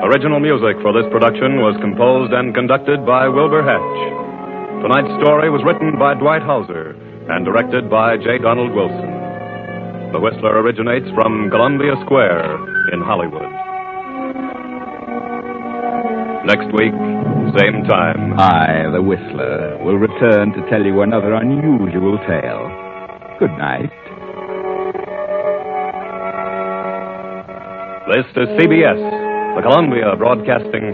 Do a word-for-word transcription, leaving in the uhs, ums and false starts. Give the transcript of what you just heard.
Original music for this production was composed and conducted by Wilbur Hatch. Tonight's story was written by Dwight Hauser and directed by J. Donald Wilson. The Whistler originates from Columbia Square in Hollywood. Next week, same time. I, the Whistler, will return to tell you another unusual tale. Good night. This is C B S, the Columbia Broadcasting